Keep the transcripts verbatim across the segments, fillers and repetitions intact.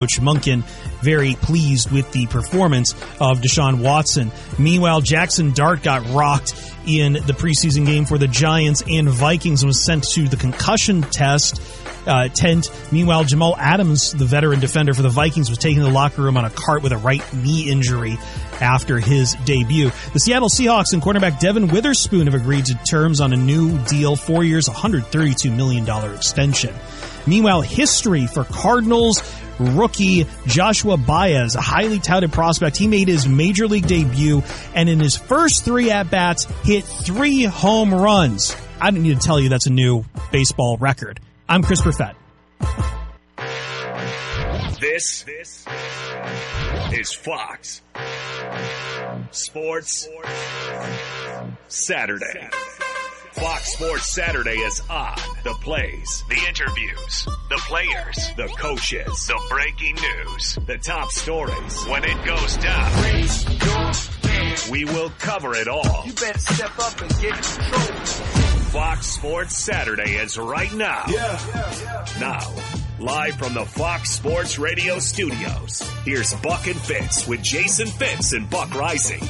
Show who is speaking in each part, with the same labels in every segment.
Speaker 1: Coach Monken very pleased with the performance of Deshaun Watson. Meanwhile, Jackson Dart got rocked in the preseason game for the Giants and Vikings and was sent to the concussion test uh, tent. Meanwhile, Jamal Adams, the veteran defender for the Vikings, was taken to the locker room on a cart with a right knee injury after his debut. The Seattle Seahawks and cornerback Devin Witherspoon have agreed to terms on a new deal, four years, one hundred thirty-two million dollars extension. Meanwhile, history for Cardinals rookie Joshua Baez, a highly touted prospect. He made his major league debut and in his first three at-bats hit three home runs. I don't need to tell you that's a new baseball record. I'm Chris Perfett.
Speaker 2: This, this is Fox Sports Saturday. Fox Sports Saturday is on. The plays, the interviews, the players, the coaches, the breaking news, the top stories. When it goes down, we will cover it all.
Speaker 3: You better step up and get control.
Speaker 2: Fox Sports Saturday is right now.
Speaker 3: Yeah, yeah, yeah.
Speaker 2: Now, live from the Fox Sports Radio studios, here's Buck and Fitz with Jason Fitz and Buck Rising.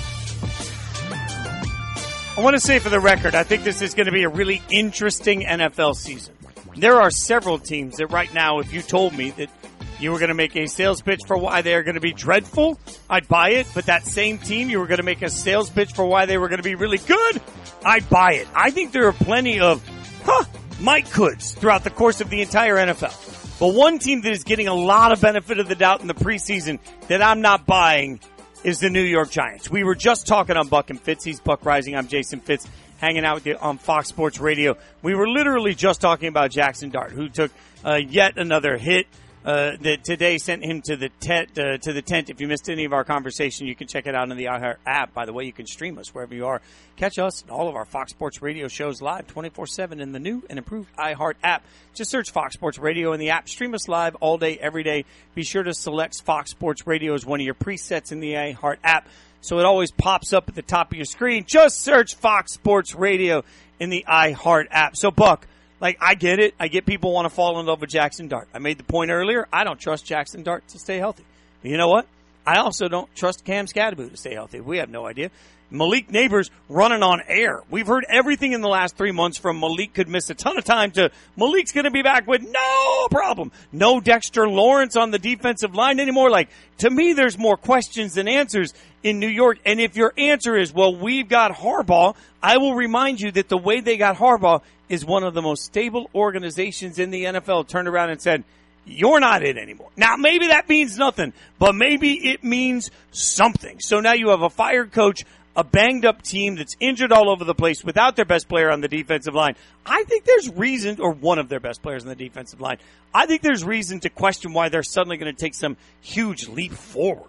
Speaker 4: I want to say for the record, I think this is going to be a really interesting N F L season. There are several teams that right now, if you told me that you were going to make a sales pitch for why they are going to be dreadful, I'd buy it. But that same team, you were going to make a sales pitch for why they were going to be really good, I'd buy it. I think there are plenty of, huh, might coulds throughout the course of the entire N F L. But one team that is getting a lot of benefit of the doubt in the preseason that I'm not buying is the New York Giants. We were just talking on Buck and Fitz. He's Buck Rising. I'm Jason Fitz, hanging out with you on Fox Sports Radio. We were literally just talking about Jackson Dart, who took uh, yet another hit uh, that today sent him to the tent. Uh, to the tent. If you missed any of our conversation, you can check it out on the iHeart app. By the way, you can stream us wherever you are. Catch us and all of our Fox Sports Radio shows live twenty-four seven in the new and improved iHeart app. Just search Fox Sports Radio in the app. Stream us live all day, every day. Be sure to select Fox Sports Radio as one of your presets in the iHeart app, so it always pops up at the top of your screen. Just search Fox Sports Radio in the iHeart app. So, Buck, like, I get it. I get people want to fall in love with Jackson Dart. I made the point earlier. I don't trust Jackson Dart to stay healthy. But you know what? I also don't trust Cam Scadaboo to stay healthy. We have no idea. Malik Neighbors running on air. We've heard everything in the last three months from Malik could miss a ton of time to Malik's going to be back with no problem. No Dexter Lawrence on the defensive line anymore. Like, to me, there's more questions than answers in New York. And if your answer is, well, we've got Harbaugh, I will remind you that the way they got Harbaugh is one of the most stable organizations in the N F L turned around and said, you're not it anymore. Now, maybe that means nothing, but maybe it means something. So now you have a fired coach, a banged-up team that's injured all over the place without their best player on the defensive line. I think there's reason, or one of their best players on the defensive line, I think there's reason to question why they're suddenly going to take some huge leap forward.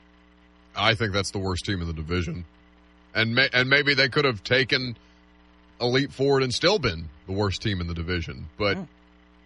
Speaker 5: I think that's the worst team in the division. And may, and maybe they could have taken a leap forward and still been the worst team in the division. But mm.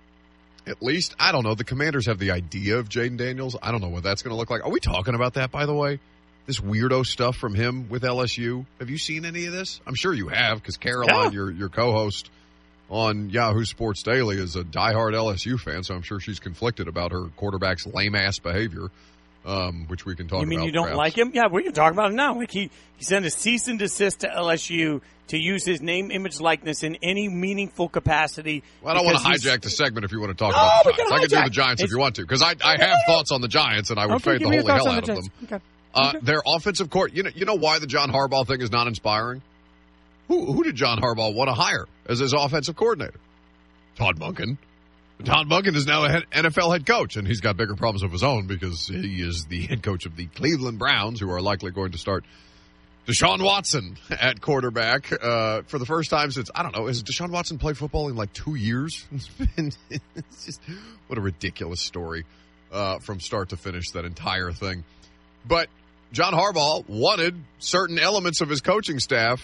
Speaker 5: at least, I don't know, the Commanders have the idea of Jaden Daniels. I don't know what that's going to look like. Are we talking about that, by the way? This weirdo stuff from him with L S U. Have you seen any of this? I'm sure you have, because Caroline, yeah. your your co-host on Yahoo Sports Daily, is a diehard L S U fan, so I'm sure she's conflicted about her quarterback's lame-ass behavior, um, which we can talk about.
Speaker 4: You mean
Speaker 5: about,
Speaker 4: you don't
Speaker 5: perhaps.
Speaker 4: like him? Yeah, we can talk about it now. Like he, he sent a cease and desist to L S U to use his name, image, likeness in any meaningful capacity.
Speaker 5: Well, I don't want to hijack the segment if you want to talk oh, about the Giants. I can do the Giants it's, if you want to, because I, I have thoughts on the Giants, and I would
Speaker 4: okay,
Speaker 5: fade the holy hell out
Speaker 4: the
Speaker 5: of them.
Speaker 4: Okay.
Speaker 5: Uh,
Speaker 4: okay.
Speaker 5: Their offensive court, you know, you know why the John Harbaugh thing is not inspiring? Who, who did John Harbaugh want to hire as his offensive coordinator? Todd Monken. Todd Monken is now an N F L head coach, and he's got bigger problems of his own because he is the head coach of the Cleveland Browns, who are likely going to start Deshaun Watson at quarterback uh, for the first time since, I don't know, has Deshaun Watson played football in like two years? It's, been, it's just, what a ridiculous story uh, from start to finish, that entire thing. But John Harbaugh wanted certain elements of his coaching staff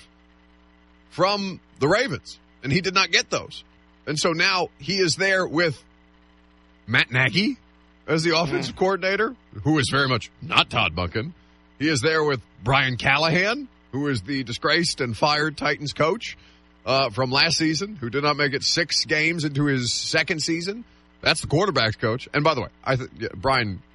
Speaker 5: from the Ravens, and he did not get those. And so now he is there with Matt Nagy as the offensive mm. coordinator, who is very much not Todd Monken. He is there with Brian Callahan, who is the disgraced and fired Titans coach uh, from last season, who did not make it six games into his second season. That's the quarterback's coach. And by the way, I th- yeah, Brian